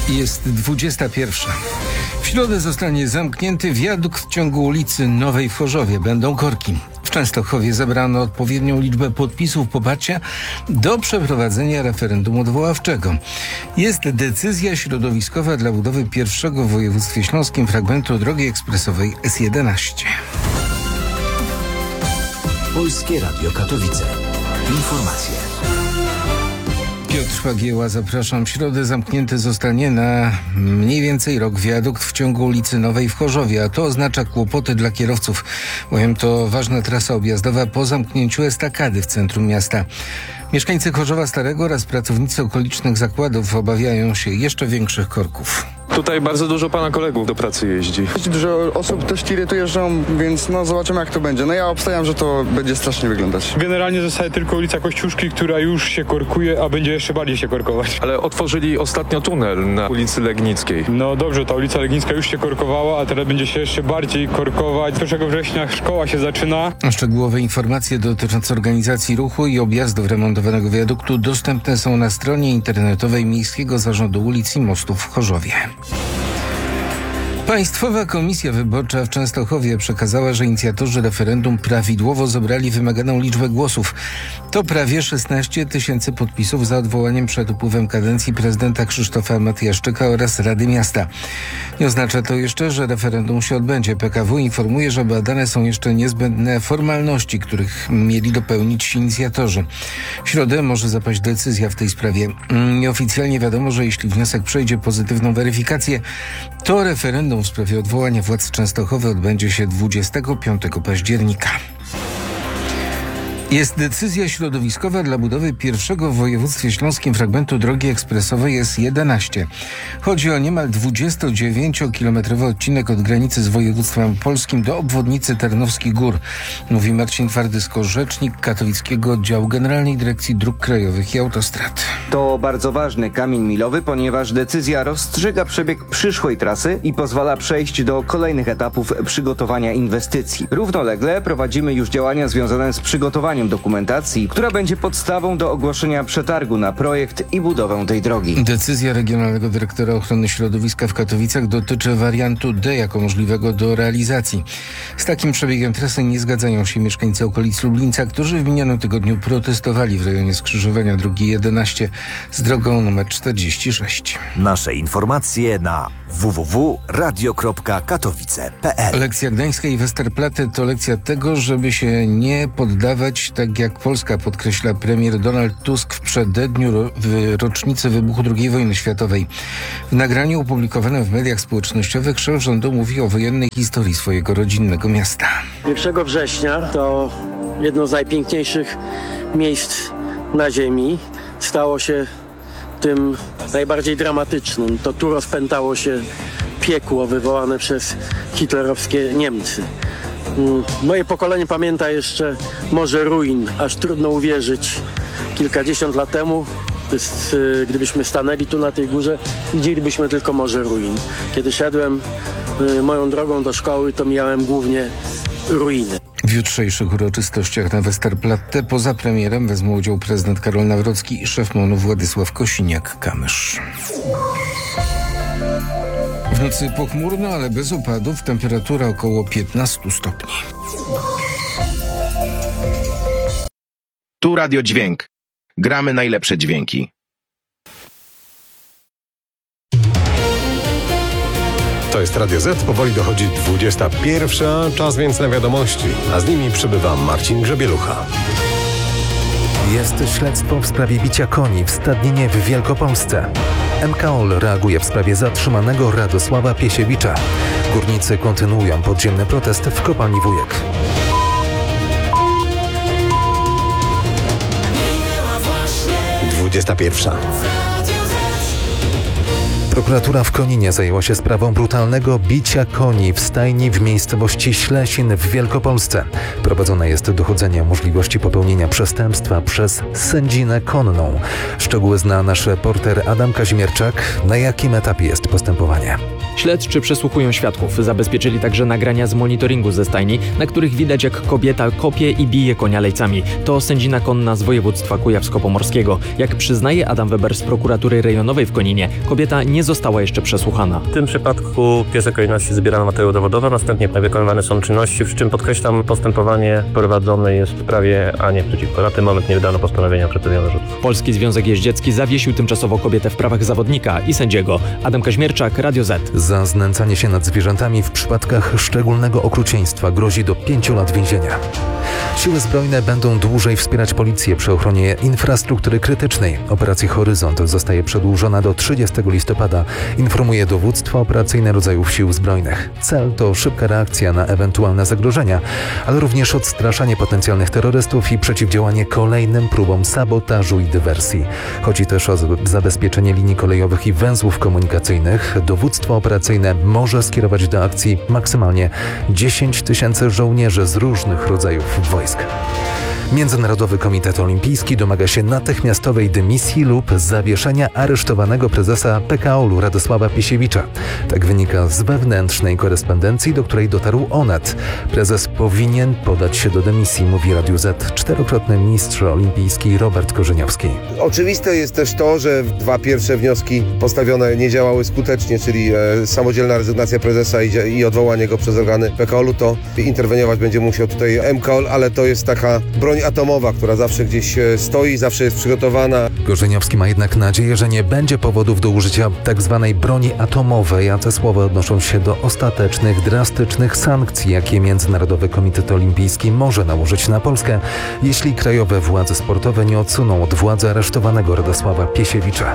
Jest 21. W środę zostanie zamknięty wiadukt w ciągu ulicy Nowej w Chorzowie. Będą korki. W Częstochowie zebrano odpowiednią liczbę podpisów poparcia do przeprowadzenia referendum odwoławczego. Jest decyzja środowiskowa dla budowy pierwszego w województwie śląskim fragmentu drogi ekspresowej S11. Polskie Radio Katowice. Informacje. Piotr Szpagieła, zapraszam. W środę zamknięty zostanie na mniej więcej rok wiadukt w ciągu ulicy Nowej w Chorzowie, a to oznacza kłopoty dla kierowców, bowiem to ważna trasa objazdowa po zamknięciu estakady w centrum miasta. Mieszkańcy Chorzowa Starego oraz pracownicy okolicznych zakładów obawiają się jeszcze większych korków. Tutaj bardzo dużo pana kolegów do pracy jeździ. Dużo osób też tiry tu jeżdżą, więc zobaczymy jak to będzie. Ja obstawiam, że to będzie strasznie wyglądać. Generalnie zostaje tylko ulica Kościuszki, która już się korkuje, a będzie jeszcze bardziej się korkować. Ale otworzyli ostatnio tunel na ulicy Legnickiej. No dobrze, ta ulica Legnicka już się korkowała, a teraz będzie się jeszcze bardziej korkować. 1 września szkoła się zaczyna. Szczegółowe informacje dotyczące organizacji ruchu i objazdów remontowanego wiaduktu dostępne są na stronie internetowej Miejskiego Zarządu Ulic i Mostów w Chorzowie. Państwowa Komisja Wyborcza w Częstochowie przekazała, że inicjatorzy referendum prawidłowo zebrali wymaganą liczbę głosów. To prawie 16 tysięcy podpisów za odwołaniem przed upływem kadencji prezydenta Krzysztofa Matyjaszczyka oraz Rady Miasta. Nie oznacza to jeszcze, że referendum się odbędzie. PKW informuje, że badane są jeszcze niezbędne formalności, których mieli dopełnić inicjatorzy. W środę może zapaść decyzja w tej sprawie. Nieoficjalnie wiadomo, że jeśli wniosek przejdzie pozytywną weryfikację, to referendum w sprawie odwołania władz Częstochowy odbędzie się 25 października. Jest decyzja środowiskowa dla budowy pierwszego w województwie śląskim fragmentu drogi ekspresowej S11. Chodzi o niemal 29-kilometrowy odcinek od granicy z województwem polskim do obwodnicy Tarnowskich Gór, mówi Marcin Twardysko, rzecznik katowickiego oddziału Generalnej Dyrekcji Dróg Krajowych i Autostrad. To bardzo ważny kamień milowy, ponieważ decyzja rozstrzyga przebieg przyszłej trasy i pozwala przejść do kolejnych etapów przygotowania inwestycji. Równolegle prowadzimy już działania związane z przygotowaniem dokumentacji, która będzie podstawą do ogłoszenia przetargu na projekt i budowę tej drogi. Decyzja Regionalnego Dyrektora Ochrony Środowiska w Katowicach dotyczy wariantu D jako możliwego do realizacji. Z takim przebiegiem trasy nie zgadzają się mieszkańcy okolic Lublińca, którzy w minionym tygodniu protestowali w rejonie skrzyżowania drogi 11 z drogą nr 46. Nasze informacje na www.radio.katowice.pl. Lekcja gdańska i Westerplatte to lekcja tego, żeby się nie poddawać, tak jak Polska, podkreśla premier Donald Tusk w przededniu rocznicy wybuchu II wojny światowej. W nagraniu opublikowanym w mediach społecznościowych szef rządu mówi o wojennej historii swojego rodzinnego miasta. 1 września to jedno z najpiękniejszych miejsc na ziemi. Stało się tym najbardziej dramatycznym. To tu rozpętało się piekło wywołane przez hitlerowskie Niemcy. Moje pokolenie pamięta jeszcze Morze Ruin, aż trudno uwierzyć. Kilkadziesiąt lat temu, gdybyśmy stanęli tu na tej górze, widzielibyśmy tylko Morze Ruin. Kiedy szedłem moją drogą do szkoły, to mijałem głównie ruiny. W jutrzejszych uroczystościach na Westerplatte poza premierem wezmą udział prezydent Karol Nawrocki i szef MON-u Władysław Kosiniak-Kamysz. W nocy pochmurno, ale bez opadów, temperatura około 15 stopni. Tu Radio Dźwięk. Gramy najlepsze dźwięki. To jest Radio Z, powoli dochodzi 21. Czas więc na wiadomości, a z nimi przybywa Marcin Grzebielucha. Jest śledztwo w sprawie bicia koni w stadninie w Wielkopolsce. MKOL reaguje w sprawie zatrzymanego Radosława Piesiewicza. Górnicy kontynuują podziemny protest w kopalni Wujek. Dwudziesta pierwsza. Prokuratura w Koninie zajęła się sprawą brutalnego bicia koni w stajni w miejscowości Ślesin w Wielkopolsce. Prowadzone jest dochodzenie o możliwości popełnienia przestępstwa przez sędzinę konną. Szczegóły zna nasz reporter Adam Kazimierczak. Na jakim etapie jest postępowanie? Śledczy przesłuchują świadków. Zabezpieczyli także nagrania z monitoringu ze stajni, na których widać, jak kobieta kopie i bije konia lejcami. To sędzina konna z województwa kujawsko-pomorskiego. Jak przyznaje Adam Weber z prokuratury rejonowej w Koninie, kobieta nie została jeszcze przesłuchana. W tym przypadku w pierwszej kolejności zbierano materiał dowodowy, następnie wykonywane są czynności, przy czym podkreślam, postępowanie prowadzone jest w sprawie, a nie przeciwko. Na ten moment nie wydano postanowienia o przedstawieniu zarzutów. Polski Związek Jeździecki zawiesił tymczasowo kobietę w prawach zawodnika i sędziego. Adam Kaźmierczak, Radio Z. Za znęcanie się nad zwierzętami w przypadkach szczególnego okrucieństwa grozi do 5 lat więzienia. Siły zbrojne będą dłużej wspierać policję przy ochronie infrastruktury krytycznej. Operacja Horyzont zostaje przedłużona do 30 listopada, informuje Dowództwo Operacyjne Rodzajów Sił Zbrojnych. Cel to szybka reakcja na ewentualne zagrożenia, ale również odstraszanie potencjalnych terrorystów i przeciwdziałanie kolejnym próbom sabotażu i dywersji. Chodzi też o zabezpieczenie linii kolejowych i węzłów komunikacyjnych. Dowództwo operacyjne może skierować do akcji maksymalnie 10 000 żołnierzy z różnych rodzajów wojsk. Międzynarodowy Komitet Olimpijski domaga się natychmiastowej dymisji lub zawieszenia aresztowanego prezesa PKOL-u Radosława Piesiewicza. Tak wynika z wewnętrznej korespondencji, do której dotarł Onet. Prezes powinien podać się do dymisji, mówi Radiu Z czterokrotny mistrz olimpijski Robert Korzeniowski. Oczywiste jest też to, że dwa pierwsze wnioski postawione nie działały skutecznie, czyli samodzielna rezygnacja prezesa i odwołanie go przez organy PKOL-u, to interweniować będzie musiał tutaj MKOL, ale to jest taka broń atomowa, która zawsze gdzieś stoi, zawsze jest przygotowana. Korzeniowski ma jednak nadzieję, że nie będzie powodów do użycia tzw. broni atomowej, a te słowa odnoszą się do ostatecznych, drastycznych sankcji, jakie Międzynarodowy Komitet Olimpijski może nałożyć na Polskę, jeśli krajowe władze sportowe nie odsuną od władzy aresztowanego Radosława Piesiewicza.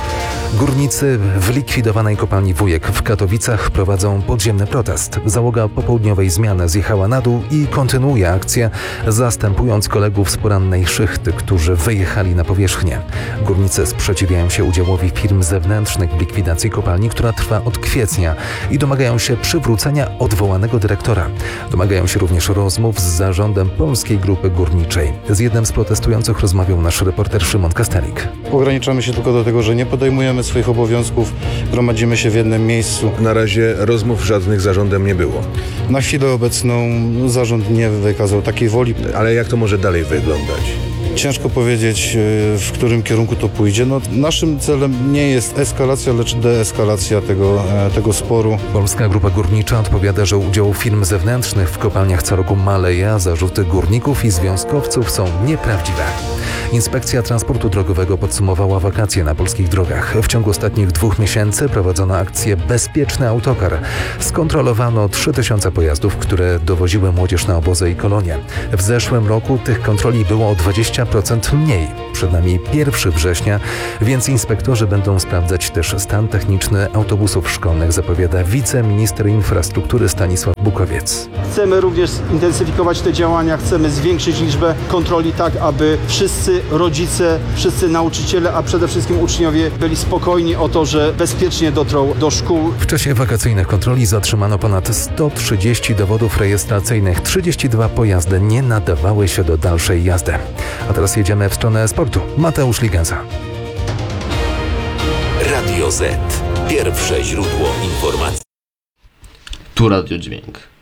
Górnicy w likwidowanej kopalni Wujek w Katowicach prowadzą podziemny protest. Załoga popołudniowej zmiany zjechała na dół i kontynuuje akcję, zastępując kolegów z porannej szychty, którzy wyjechali na powierzchnię. Górnicy sprzeciwiają się udziałowi firm zewnętrznych w likwidacji kopalni, która trwa od kwietnia i domagają się przywrócenia odwołanego dyrektora. Domagają się również rozmów z zarządem Polskiej Grupy Górniczej. Z jednym z protestujących rozmawiał nasz reporter Szymon Kastelik. Ograniczamy się tylko do tego, że nie podejmujemy swoich obowiązków, gromadzimy się w jednym miejscu. Na razie rozmów żadnych z zarządem nie było. Na chwilę obecną zarząd nie wykazał takiej woli. Ale jak to może dalej wyglądać? Ciężko powiedzieć, w którym kierunku to pójdzie. Naszym celem nie jest eskalacja, lecz deeskalacja tego sporu. Polska Grupa Górnicza odpowiada, że udział firm zewnętrznych w kopalniach co roku maleje, a zarzuty górników i związkowców są nieprawdziwe. Inspekcja Transportu Drogowego podsumowała wakacje na polskich drogach. W ciągu ostatnich 2 miesięcy prowadzono akcję Bezpieczny Autokar. Skontrolowano 3000 pojazdów, które dowoziły młodzież na obozy i kolonie. W zeszłym roku tych kontroli było o 20% mniej. Przed nami 1 września, więc inspektorzy będą sprawdzać też stan techniczny autobusów szkolnych, zapowiada wiceminister infrastruktury Stanisław Bukowiec. Chcemy również zintensyfikować te działania, chcemy zwiększyć liczbę kontroli tak, aby wszyscy rodzice, wszyscy nauczyciele, a przede wszystkim uczniowie byli spokojni o to, że bezpiecznie dotrą do szkół. W czasie wakacyjnych kontroli zatrzymano ponad 130 dowodów rejestracyjnych. 32 pojazdy nie nadawały się do dalszej jazdy. A teraz jedziemy w stronę sportu. Mateusz Ligenza. Radio Z. Pierwsze źródło informacji. Tu Radio Dźwięk.